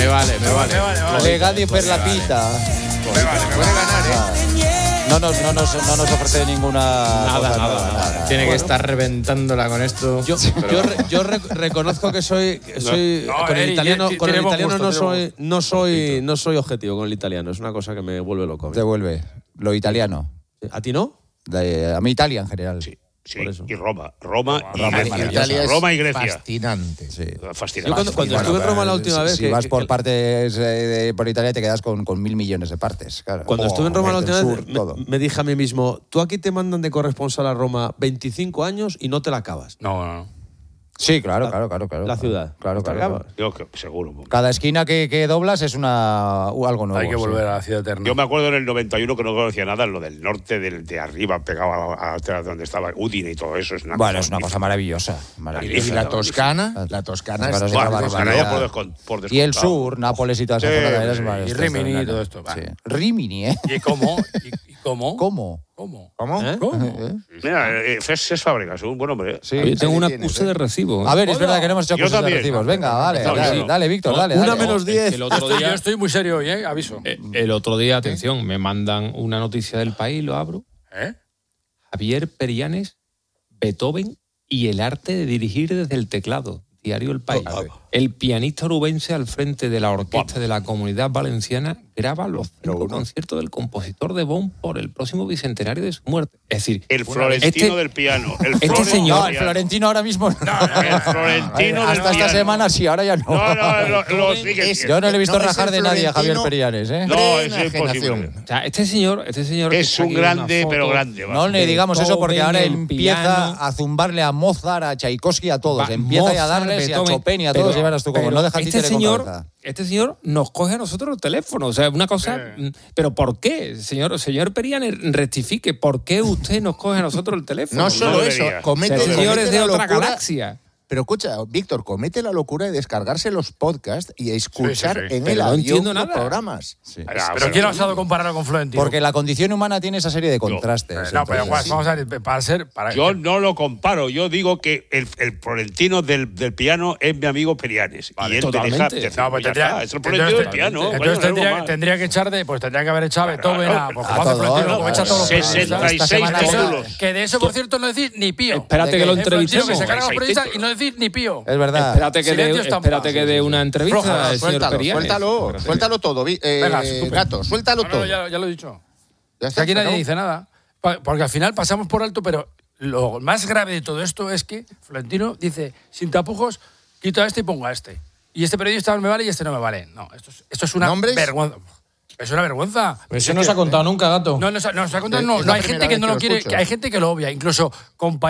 vale. Legadi per la pita. Me puede ganar, No nos ofrece ninguna. Nada. Tiene que estar reventándola con esto. Yo reconozco que soy con el italiano no soy objetivo con el italiano, es una cosa que me vuelve loco. Te vuelve lo italiano. ¿A ti no? A mí Italia en general. Sí, Por eso. y Roma y Grecia. Italia es Roma y Grecia. fascinante. Sí. Fascinante. Yo cuando estuve en Roma la última vez... Si vas por partes por Italia te quedas con 1.000 millones de partes. Claro. Cuando estuve en Roma la última sur, vez me dije a mí mismo, tú aquí te mandan de corresponsal a Roma 25 años y no te la acabas. No. Sí, claro. La ciudad. Claro. Yo seguro. Cada esquina que doblas es algo nuevo. Hay que volver a la ciudad eterna. Yo me acuerdo en el 91 que no conocía nada, lo del norte, de arriba, pegado a donde estaba Udine y todo eso. Es una cosa maravillosa. Y la Toscana, es por y el sur, Nápoles y todas esas cosas. Y Rimini y todo esto. Sí. Rimini, ¿eh? ¿Y cómo? ¿Cómo? Mira, Fes Fábregas, un buen hombre. Sí. Yo tengo un acuse de recibo. A ver, es verdad que no hemos hecho cosas de recibos. Venga, dale, Víctor, dale. Una menos 10. Yo estoy muy serio hoy, aviso. El otro día, atención, me mandan una noticia del País, lo abro. Javier Perianes, Beethoven y el arte de dirigir desde el teclado. Diario El País. El pianista orubense al frente de la orquesta de la Comunidad Valenciana graba los 5 conciertos del compositor de Bonn por el próximo bicentenario de su muerte. Es decir, el florentino del piano. Este señor, el florentino ahora mismo. El florentino del hasta esta semana sí, ahora ya no. Yo no le he visto rajar de nadie a Javier Perianes, ¿eh? No, es imposible. O sea, este señor es un grande, pero grande. No le digamos eso porque ahora empieza a zumbarle a Mozart, a Tchaikovsky, a todos. Empieza a darles y a Chopin y a todos. Llevarás tú como no dejas este señor nos coge a nosotros el teléfono. O sea, una cosa. ¿Pero por qué? Señor Perianes, rectifique. ¿Por qué usted nos coge a nosotros el teléfono? No solo eso, comete señores de otra galaxia. Pero escucha, Víctor, comete la locura de descargarse los podcasts y escuchar en el avión los programas. Sí. Pero ¿quién ha osado compararlo con Florentino? Porque la condición humana tiene esa serie de contrastes. No, pero vamos a ver, yo no lo comparo. Yo digo que el Florentino del piano es mi amigo Perianes. Vale, y él totalmente. es el Florentino del piano. Entonces tendría que echar tendría que haber echado a Beethoven a todos. 66 módulos. Que de eso, por cierto, no decís ni pío. Espérate que lo entrevistemos. Que se carga los periodistas y no decís ni pío. Es verdad. Espérate que dé una entrevista. Suéltalo todo. Gato, suéltalo todo. Ya lo he dicho. Aquí nadie dice nada. Porque al final pasamos por alto, pero lo más grave de todo esto es que Florentino dice, sin tapujos, quito a este y pongo a este. Y este periodista me vale y este no me vale. No, esto es una vergüenza. Es una vergüenza. Pero eso no se ha contado nunca, Gato. No se ha contado, no. Hay gente que no lo quiere, hay gente que lo obvia. Incluso